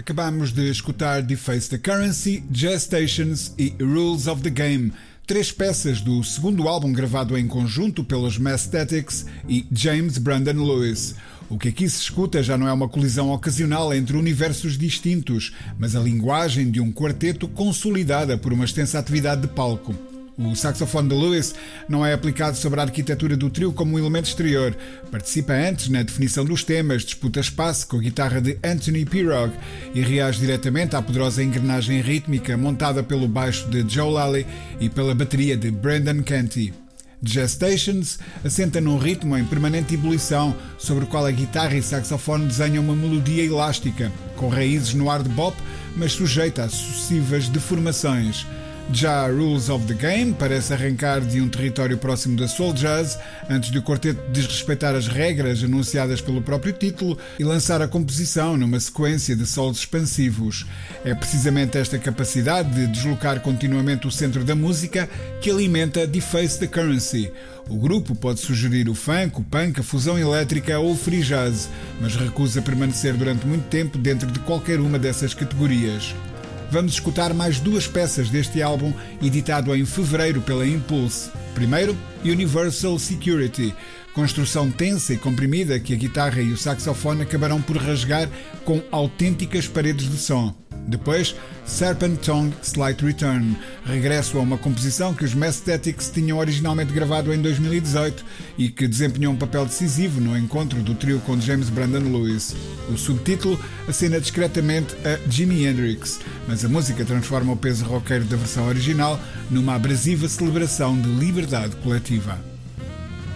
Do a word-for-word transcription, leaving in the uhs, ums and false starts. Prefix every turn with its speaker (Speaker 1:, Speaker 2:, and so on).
Speaker 1: Acabamos de escutar Deface the Currency, Jazz Stations e Rules of the Game, três peças do segundo álbum gravado em conjunto pelos Mathstatics e James Brandon Lewis. O que aqui se escuta já não é uma colisão ocasional entre universos distintos, mas a linguagem de um quarteto consolidada por uma extensa atividade de palco. O saxofone de Lewis não é aplicado sobre a arquitetura do trio como um elemento exterior. Participa antes na definição dos temas, disputa espaço com a guitarra de Anthony Pirog e reage diretamente à poderosa engrenagem rítmica montada pelo baixo de Joe Lally e pela bateria de Brendan Canty. Jazz Stations assenta num ritmo em permanente ebulição, sobre o qual a guitarra e saxofone desenham uma melodia elástica, com raízes no hard bop, mas sujeita a sucessivas deformações. Já Rules of the Game parece arrancar de um território próximo da soul jazz, antes de o quarteto desrespeitar as regras anunciadas pelo próprio título e lançar a composição numa sequência de solos expansivos. É precisamente esta capacidade de deslocar continuamente o centro da música que alimenta Deface the Currency. O grupo pode sugerir o funk, o punk, a fusão elétrica ou o free jazz, mas recusa permanecer durante muito tempo dentro de qualquer uma dessas categorias. Vamos escutar mais duas peças deste álbum, editado em fevereiro pela Impulse. Primeiro, Universal Security, construção tensa e comprimida que a guitarra e o saxofone acabarão por rasgar com autênticas paredes de som. Depois, Serpent Tongue Slight Return, regresso a uma composição que os Mathstatics tinham originalmente gravado em dois mil e dezoito e que desempenhou um papel decisivo no encontro do trio com James Brandon Lewis. O subtítulo acena discretamente a Jimi Hendrix, mas a música transforma o peso roqueiro da versão original numa abrasiva celebração de liberdade coletiva.